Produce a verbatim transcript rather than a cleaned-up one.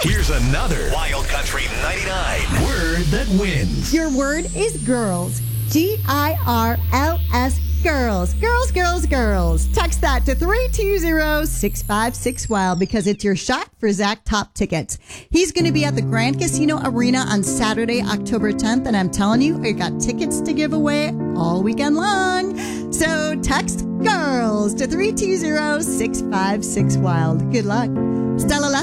Here's another Wild Country ninety-nine word that wins. Your word is girls. G I R L S, girls. Girls, girls, girls. Text that to three two zero, six five six, WILD because it's your shot for Zach Top tickets. He's going to be at the Grand Casino Arena on Saturday, October tenth, and I'm telling you, we got tickets to give away all weekend long. So text girls to three two zero, six five six, WILD. Good luck. Stella left